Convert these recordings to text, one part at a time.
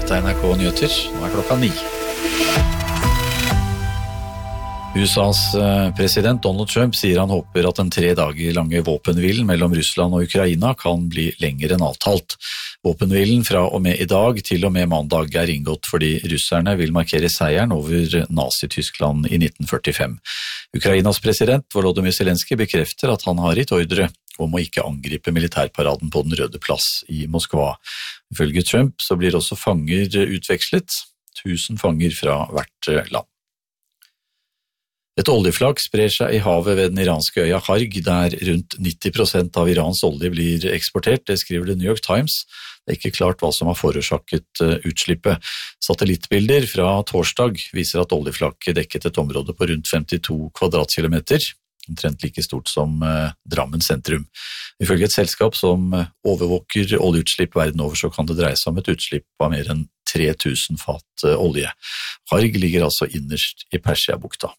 Dette er NRK Nyheter, nå er klokka 9. USAs president Donald Trump sier han håper at den 3 dager lange våpenhvilen mellom Russland og Ukraina kan bli lenger enn avtalt. Våpenhvilen fra og med i dag til og med mandag er inngått fordi russerne vil markere seieren over Nazi-Tyskland i 1945. Ukrainas president Volodymyr Zelenskyj bekrefter at han har gitt ordre om å ikke angripe militærparaden på Den røde plass i Moskva. Ifølge Trump så blir også fanger utvekslet, 1000 fanger fra hvert land. Et oljeflak sprer seg i havet ved den iranske øya Kharg, der rundt 90% av Irans olje blir eksportert, det skriver The New York Times. Det er ikke klart hva som har forårsaket utslippet. Satellittbilder fra torsdag viser at oljeflaket dekket et område på rundt 52 kvadratkilometer, omtrent like stort som Drammen sentrum. Ifølge et selskap som overvåker oljeutslipp verden over, så kan det dreie seg om et utslipp av mer enn 3000 fat olje. Kharg ligger altså innerst i Persiabukta.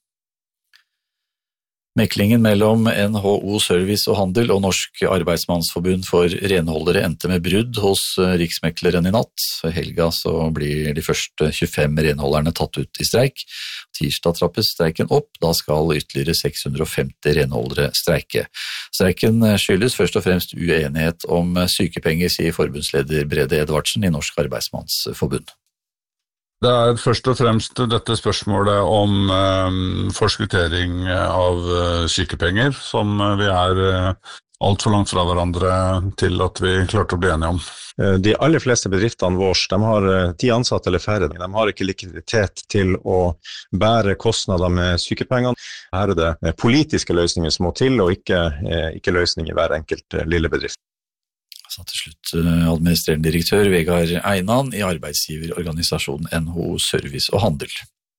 Meklingen mellom NHO Service og Handel og Norsk Arbeidsmannsforbund for renholdere endte med brudd hos Riksmekleren i natt. Helga så blir de første 25 renholderne tatt ut i streik. Tirsdag trappes streiken opp, da skal ytterligere 650 renholdere streike. Streiken skyldes først og fremst uenighet om sykepenger, sier forbundsleder Brede Edvardsen i Norsk Arbeidsmannsforbund. Det er først og fremst dette spørsmålet om forskuttering av sykepenger, som vi er alt for langt fra hverandre til at vi klarte å bli enige om. De aller fleste bedriftene våre, de har 10 ansatte eller færre. De har ikke likviditet til å bære kostnader med sykepengene. Her er det politiske løsninger som må til, og ikke løsninger i hver enkelt lille bedrift. Så til slutt administrerende direktør Vegard Einan i arbeidsgiverorganisasjonen NHO Service og Handel.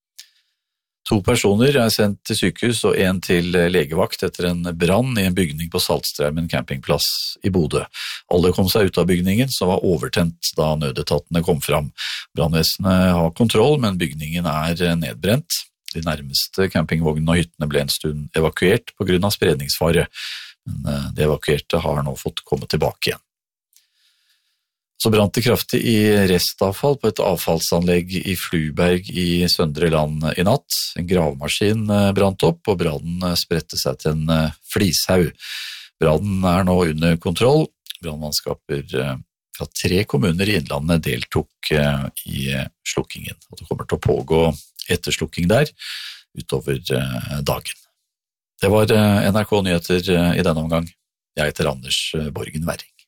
2 personer er sendt til sykehus og 1 til legevakt etter en brann i en bygning på Saltstraumen campingplass i Bodø. Alle kom seg ut av bygningen, som var overtent da nødetatene kom fram. Brannvesenet har kontroll, men bygningen er nedbrent. De nærmeste campingvognene og hyttene ble en stund evakuert på grunn av spredningsfare, men de evakuerte har nå fått komme tilbake igjen. Så brant det kraftig i restavfall på et avfallsanlegg i Fluberg i Søndre Land i natt. En gravemaskin brant opp, og brannen spredte seg til en flishaug. Brannen er nå under kontroll. Brannmannskaper fra 3 kommuner i Innlandet deltok i slukkingen. Og det kommer til å pågå etterslukking der utover dagen. Det var NRK Nyheter i denne omgang. Jeg heter Anders Borgen Werring.